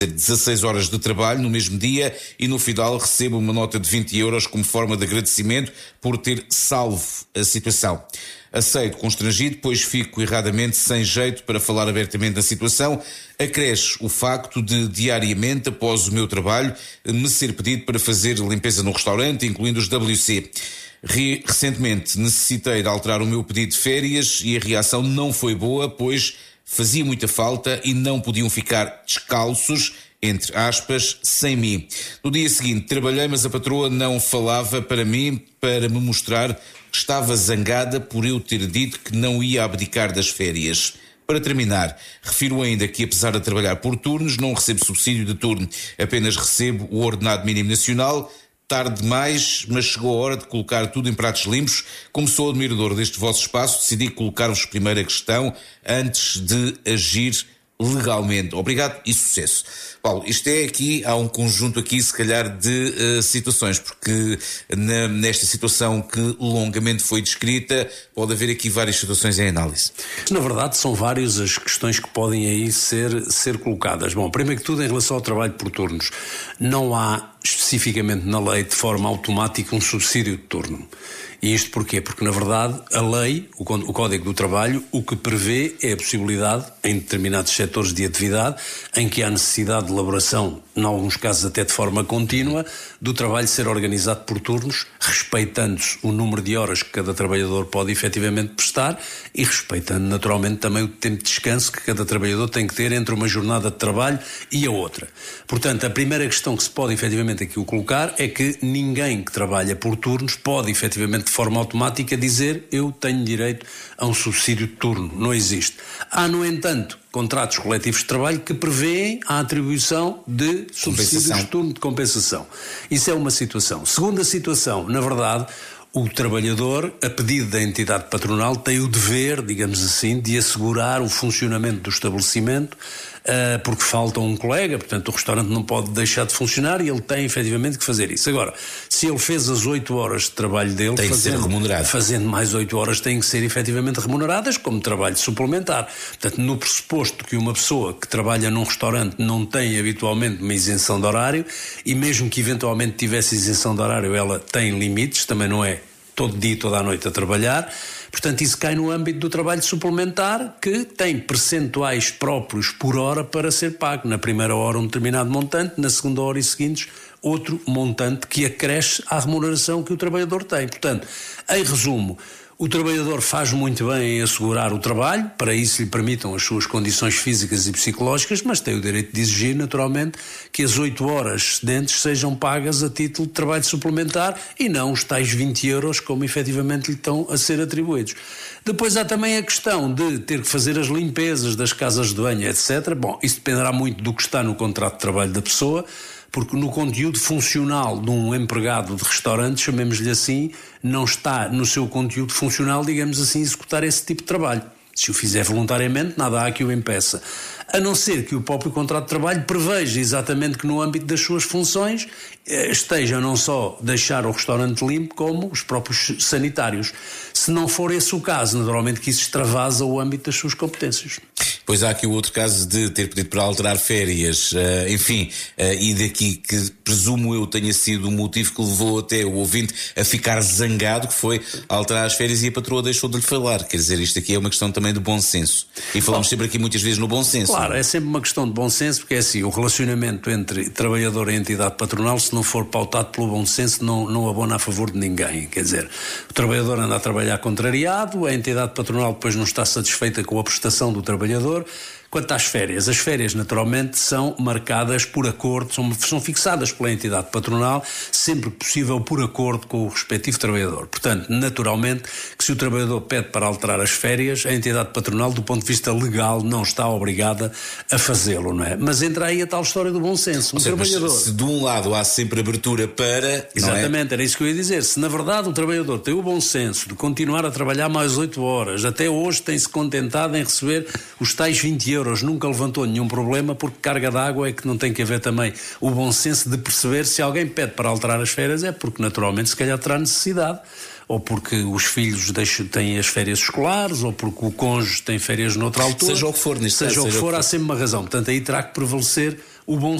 16 horas de trabalho no mesmo dia e no final recebo uma nota de 20 euros como forma de agradecimento por ter salvo a situação. Aceito constrangido, pois fico erradamente sem jeito para falar abertamente da situação. Acresce o facto de, diariamente, após o meu trabalho, me ser pedido para fazer limpeza no restaurante, incluindo os WC. Recentemente necessitei de alterar o meu pedido de férias e a reação não foi boa, pois fazia muita falta e não podiam ficar descalços, entre aspas, sem mim. No dia seguinte trabalhei, mas a patroa não falava para mim para me mostrar que estava zangada por eu ter dito que não ia abdicar das férias. Para terminar, refiro ainda que, apesar de trabalhar por turnos, não recebo subsídio de turno, apenas recebo o ordenado mínimo nacional. Tarde demais, mas chegou a hora de colocar tudo em pratos limpos. Como sou admirador deste vosso espaço, decidi colocar-vos primeiro a questão antes de agir legalmente. Obrigado e sucesso. Paulo, isto é aqui, há um conjunto aqui, se calhar, de situações, porque nesta situação que longamente foi descrita, pode haver aqui várias situações em análise. Na verdade, são várias as questões que podem aí ser colocadas. Bom, primeiro que tudo, em relação ao trabalho por turnos, não há especificamente na lei, de forma automática, um subsídio de turno. E isto porquê? Porque, na verdade, a lei, o Código do Trabalho, o que prevê é a possibilidade, em determinados setores de atividade, em que há necessidade de elaboração, em alguns casos até de forma contínua, do trabalho ser organizado por turnos, respeitando-se o número de horas que cada trabalhador pode efetivamente prestar e respeitando naturalmente também o tempo de descanso que cada trabalhador tem que ter entre uma jornada de trabalho e a outra. Portanto, a primeira questão que se pode efetivamente aqui colocar é que ninguém que trabalha por turnos pode efetivamente de forma automática dizer eu tenho direito a um subsídio de turno. Não existe. Há, no entanto, contratos coletivos de trabalho que prevêem a atribuição de subsídios de turno de compensação. Isso é uma situação. Segunda situação, na verdade, o trabalhador, a pedido da entidade patronal, tem o dever, digamos assim, de assegurar o funcionamento do estabelecimento, porque falta um colega, portanto o restaurante não pode deixar de funcionar e ele tem efetivamente que fazer isso. Agora, se ele fez as 8 horas de trabalho dele, tem que ser remunerado. Fazendo mais 8 horas têm que ser efetivamente remuneradas como trabalho suplementar. Portanto, no pressuposto que uma pessoa que trabalha num restaurante não tem habitualmente uma isenção de horário, e mesmo que eventualmente tivesse isenção de horário, ela tem limites, também não é todo dia, toda a noite a trabalhar. Portanto, isso cai no âmbito do trabalho suplementar, que tem percentuais próprios por hora para ser pago. Na primeira hora um determinado montante, na segunda hora e seguintes outro montante que acresce à remuneração que o trabalhador tem. Portanto, em resumo, o trabalhador faz muito bem em assegurar o trabalho, para isso lhe permitam as suas condições físicas e psicológicas, mas tem o direito de exigir, naturalmente, que as 8 horas excedentes sejam pagas a título de trabalho suplementar e não os tais 20 euros como efetivamente lhe estão a ser atribuídos. Depois há também a questão de ter que fazer as limpezas das casas de banho, etc. Bom, isso dependerá muito do que está no contrato de trabalho da pessoa, porque no conteúdo funcional de um empregado de restaurante, chamemos-lhe assim, não está no seu conteúdo funcional, digamos assim, executar esse tipo de trabalho. Se o fizer voluntariamente, nada há que o impeça. A não ser que o próprio contrato de trabalho preveja exatamente que no âmbito das suas funções esteja não só deixar o restaurante limpo, como os próprios sanitários. Se não for esse o caso, naturalmente que isso extravasa o âmbito das suas competências. Pois há aqui o outro caso de ter pedido para alterar férias, e daqui que presumo eu tenha sido o motivo que levou até o ouvinte a ficar zangado, que foi alterar as férias e a patroa deixou de lhe falar. Quer dizer, isto aqui é uma questão também de bom senso. E falamos sempre aqui muitas vezes no bom senso. Claro, é sempre uma questão de bom senso, porque é assim, o relacionamento entre trabalhador e entidade patronal, se não for pautado pelo bom senso, não abona a favor de ninguém. Quer dizer, o trabalhador anda a trabalhar contrariado, a entidade patronal depois não está satisfeita com a prestação do trabalhador. Quanto às férias, as férias naturalmente são marcadas por acordo, são fixadas pela entidade patronal, sempre que possível por acordo com o respectivo trabalhador. Portanto, naturalmente, que se o trabalhador pede para alterar as férias, a entidade patronal, do ponto de vista legal, não está obrigada a fazê-lo, não é? Mas entra aí a tal história do bom senso. Trabalhador... Se de um lado há sempre abertura para... Exatamente, era isso que eu ia dizer. Se na verdade o trabalhador tem o bom senso de continuar a trabalhar mais 8 horas, até hoje tem-se contentado em receber os tais 20 euros, nunca levantou nenhum problema, porque carga d'água é que não tem que haver também o bom senso de perceber se alguém pede para alterar as férias, é porque naturalmente se calhar terá necessidade, ou porque os filhos têm as férias escolares, ou porque o cônjuge tem férias noutra altura. Seja o que for, há sempre uma razão. Portanto, aí terá que prevalecer o bom